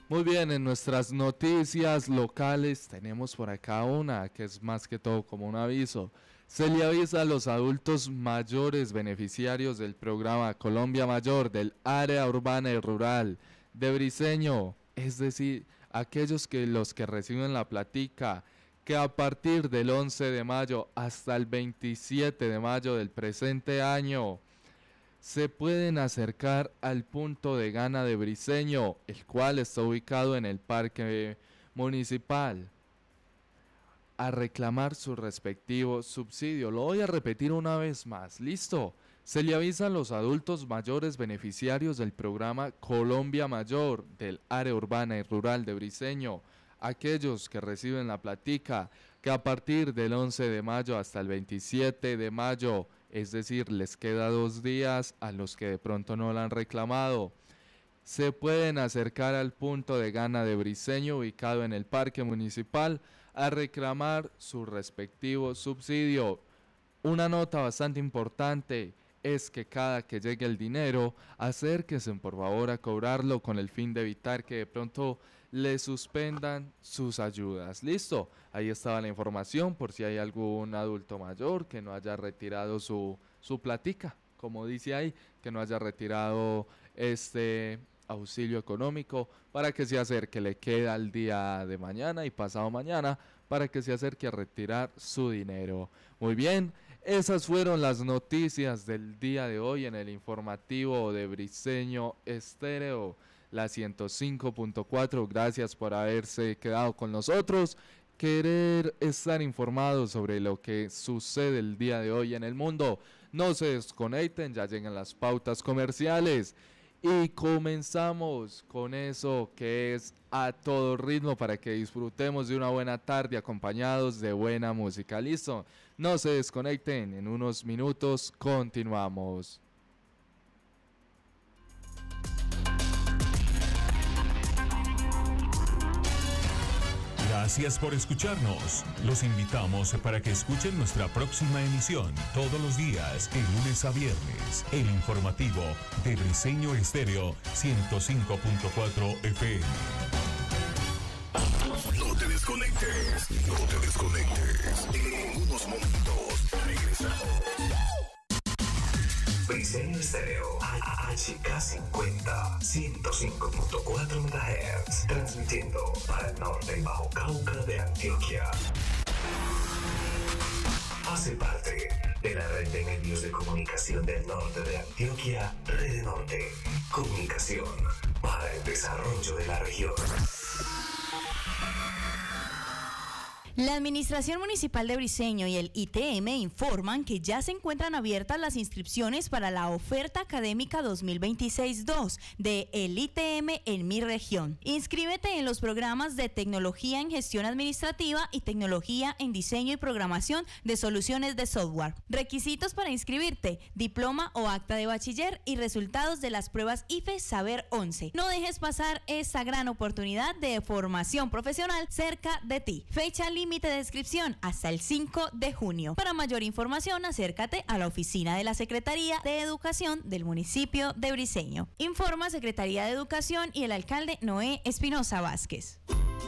Muy bien, en nuestras noticias locales tenemos por acá una que es más que todo como un aviso. Se le avisa a los adultos mayores beneficiarios del programa Colombia Mayor del área urbana y rural de Briceño, es decir, aquellos que los que reciben la platica, que a partir del 11 de mayo hasta el 27 de mayo del presente año se pueden acercar al punto de gana de Briceño, el cual está ubicado en el parque municipal, a reclamar su respectivo subsidio. Lo voy a repetir una vez más, ¿listo? Se le avisa a los adultos mayores beneficiarios del programa Colombia Mayor del área urbana y rural de Briceño, aquellos que reciben la platica, que a partir del 11 de mayo hasta el 27 de mayo, es decir, les queda 2 días a los que de pronto no la han reclamado, se pueden acercar al punto de gana de Briceño ubicado en el parque municipal a reclamar su respectivo subsidio. Una nota bastante importante es que cada que llegue el dinero, acérquense por favor a cobrarlo con el fin de evitar que de pronto le suspendan sus ayudas. Listo, ahí estaba la información por si hay algún adulto mayor que no haya retirado su platica, como dice ahí, que no haya retirado este auxilio económico, para que se acerque, le queda el día de mañana y pasado mañana para que se acerque a retirar su dinero. Muy bien, esas fueron las noticias del día de hoy en el informativo de Briceño Estéreo, la 105.4. Gracias por haberse quedado con nosotros. Querer estar informados sobre lo que sucede el día de hoy en el mundo. No se desconecten, ya llegan las pautas comerciales. Y comenzamos con eso que es a todo ritmo para que disfrutemos de una buena tarde acompañados de buena música. ¿Listo? No se desconecten, en unos minutos continuamos. Gracias por escucharnos. Los invitamos para que escuchen nuestra próxima emisión todos los días, de lunes a viernes, el informativo de Briceño Estéreo 105.4 FM. No te desconectes, no te desconectes. En unos momentos regresamos. Briceño Estéreo, HK50, 105.4 MHz, transmitiendo para el norte y Bajo Cauca de Antioquia. Hace parte de la red de medios de comunicación del norte de Antioquia, Red Norte, comunicación para el desarrollo de la región. La Administración Municipal de Briceño y el ITM informan que ya se encuentran abiertas las inscripciones para la oferta académica 2026-2 de el ITM en mi región. Inscríbete en los programas de Tecnología en Gestión Administrativa y Tecnología en Diseño y Programación de Soluciones de Software. Requisitos para inscribirte: diploma o acta de bachiller y resultados de las pruebas IFE Saber 11. No dejes pasar esta gran oportunidad de formación profesional cerca de ti. Fecha límite de inscripción hasta el 5 de junio. Para mayor información, acércate a la oficina de la Secretaría de Educación del municipio de Briceño. Informa Secretaría de Educación y el alcalde Noé Espinosa Vázquez.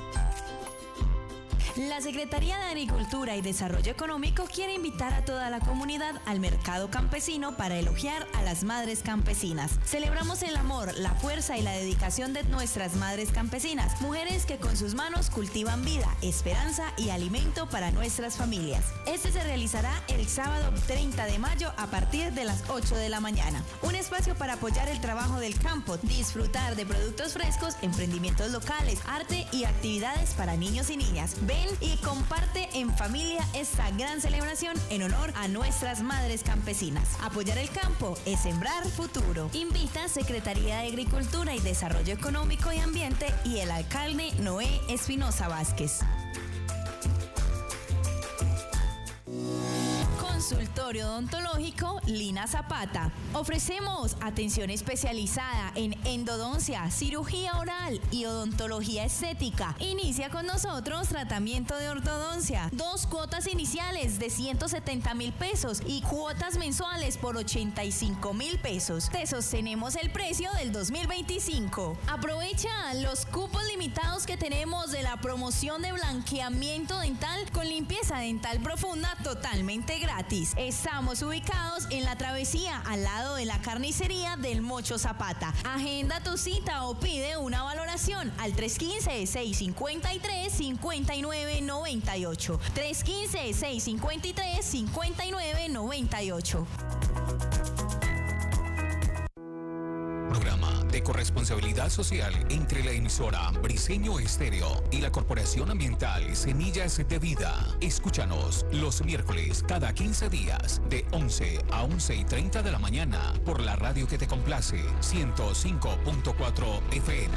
La Secretaría de Agricultura y Desarrollo Económico quiere invitar a toda la comunidad al mercado campesino para elogiar a las madres campesinas. Celebramos el amor, la fuerza y la dedicación de nuestras madres campesinas, mujeres que con sus manos cultivan vida, esperanza y alimento para nuestras familias. Este se realizará el sábado 30 de mayo a partir de las 8 de la mañana. Un espacio para apoyar el trabajo del campo, disfrutar de productos frescos, emprendimientos locales, arte y actividades para niños y niñas. Ven y comparte en familia esta gran celebración en honor a nuestras madres campesinas. Apoyar el campo es sembrar futuro. Invita Secretaría de Agricultura y Desarrollo Económico y Ambiente y el alcalde Noé Espinosa Vázquez. Consultorio odontológico Lina Zapata. Ofrecemos atención especializada en endodoncia, cirugía oral y odontología estética. Inicia con nosotros tratamiento de ortodoncia. 2 cuotas iniciales de 170,000 pesos y cuotas mensuales por 85,000 pesos. Te sostenemos el precio del 2025. Aprovecha los cupos limitados que tenemos de la promoción de blanqueamiento dental con limpieza dental profunda totalmente gratis. Estamos ubicados en la travesía al lado de la carnicería del Mocho Zapata. Agenda tu cita o pide una valoración al 315-653-5998. 315-653-5998. Programa de corresponsabilidad social entre la emisora Briseño Estéreo y la Corporación Ambiental Semillas de Vida. Escúchanos los miércoles cada 15 días de 11 a 11:30 de la mañana por la radio que te complace, 105.4 FM.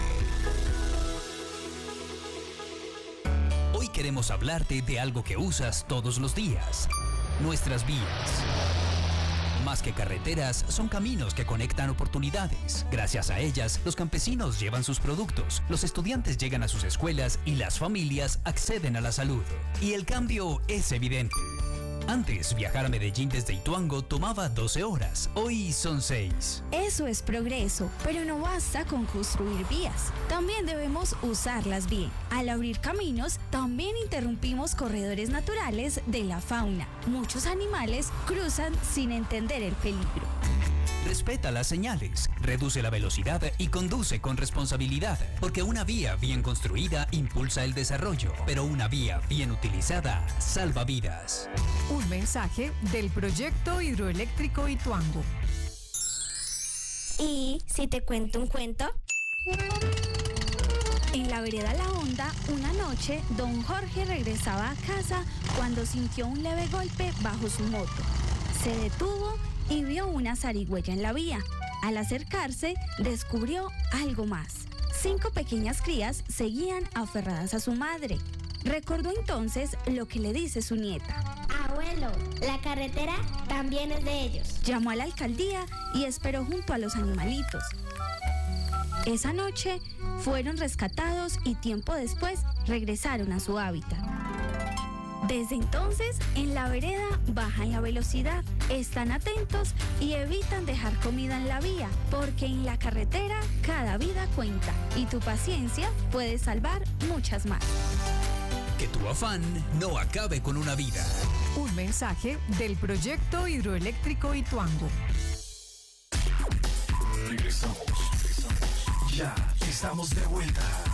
Hoy queremos hablarte de algo que usas todos los días: nuestras vías. Más que carreteras, son caminos que conectan oportunidades. Gracias a ellas, los campesinos llevan sus productos, los estudiantes llegan a sus escuelas y las familias acceden a la salud. Y el cambio es evidente. Antes, viajar a Medellín desde Ituango tomaba 12 horas, hoy son 6. Eso es progreso, pero no basta con construir vías. También debemos usarlas bien. Al abrir caminos, también interrumpimos corredores naturales de la fauna. Muchos animales cruzan sin entender el peligro. Respeta las señales, reduce la velocidad y conduce con responsabilidad, porque una vía bien construida impulsa el desarrollo, pero una vía bien utilizada salva vidas. Un mensaje del proyecto hidroeléctrico Ituango. ¿Y si te cuento un cuento? En la vereda La Honda, una noche, don Jorge regresaba a casa cuando sintió un leve golpe bajo su moto. Se detuvo y vio una zarigüeya en la vía. Al acercarse, descubrió algo más. 5 pequeñas crías seguían aferradas a su madre. Recordó entonces lo que le dice su nieta. Abuelo, la carretera también es de ellos. Llamó a la alcaldía y esperó junto a los animalitos. Esa noche fueron rescatados y tiempo después regresaron a su hábitat. Desde entonces, en la vereda bajan la velocidad, están atentos y evitan dejar comida en la vía, porque en la carretera cada vida cuenta y tu paciencia puede salvar muchas más. Que tu afán no acabe con una vida. Un mensaje del proyecto hidroeléctrico Ituango. Regresamos. Ya estamos de vuelta.